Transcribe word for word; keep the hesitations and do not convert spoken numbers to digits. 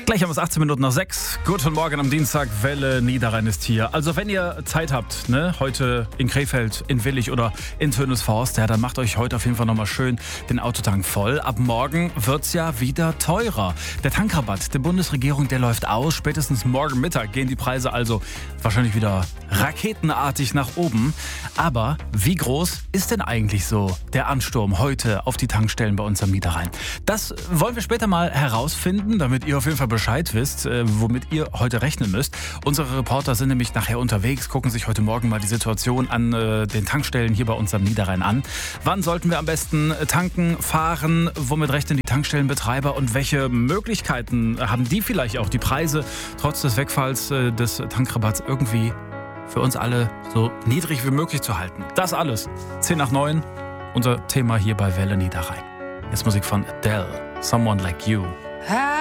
Gleich haben wir es achtzehn Minuten nach sechs. Guten Morgen am Dienstag. Welle Niederrhein ist hier. Also wenn ihr Zeit habt, ne, heute in Krefeld, in Willich oder in Tönisforst, ja, dann macht euch heute auf jeden Fall nochmal schön den Autotank voll. Ab morgen wird's ja wieder teurer. Der Tankrabatt der Bundesregierung, der läuft aus. Spätestens morgen Mittag gehen die Preise also wahrscheinlich wieder raketenartig nach oben. Aber wie groß ist denn eigentlich so der Ansturm heute auf die Tankstellen bei uns am Niederrhein? Das wollen wir später mal herausfinden, damit ihr auf jeden Fall Bescheid wisst, äh, womit ihr heute rechnen müsst. Unsere Reporter sind nämlich nachher unterwegs, gucken sich heute Morgen mal die Situation an äh, den Tankstellen hier bei uns am Niederrhein an. Wann sollten wir am besten tanken, fahren? Womit rechnen die Tankstellenbetreiber? Und welche Möglichkeiten haben die vielleicht auch, die Preise trotz des Wegfalls äh, des Tankrabatts irgendwie für uns alle so niedrig wie möglich zu halten? Das alles. zehn nach neun, unser Thema hier bei Welle Niederrhein. Jetzt Musik von Adele, Someone Like You.